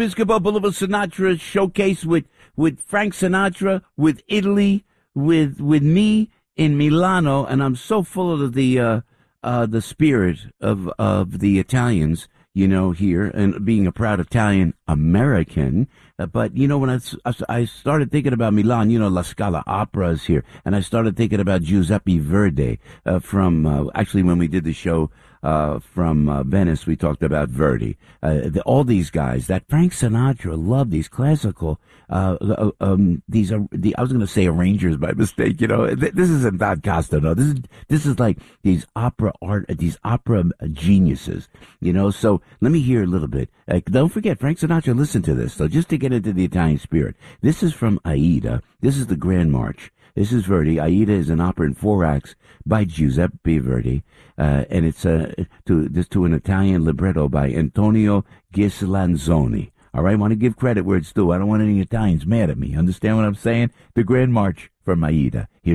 Episcopal Boulevard Sinatra showcase with Frank Sinatra, with Italy, with me in Milano, and I'm so full of the spirit of the Italians, here, and being a proud Italian American. But when I started thinking about Milan, La Scala Opera is here, and I started thinking about Giuseppe Verdi from actually when we did the show from Venice, we talked about Verdi. All these guys, that Frank Sinatra, loved these classical. I was going to say arrangers by mistake. This isn't Don Costa. No, this is like these opera geniuses. So let me hear a little bit. Don't forget, Frank Sinatra. Listen to this. So just to get into the Italian spirit, this is from Aida. This is the Grand March. This is Verdi. Aida is an opera in 4 acts by Giuseppe Verdi, and it's to an Italian libretto by Antonio Ghislanzoni. All right, I want to give credit where it's due. I don't want any Italians mad at me. Understand what I'm saying? The Grand March from Aida. Here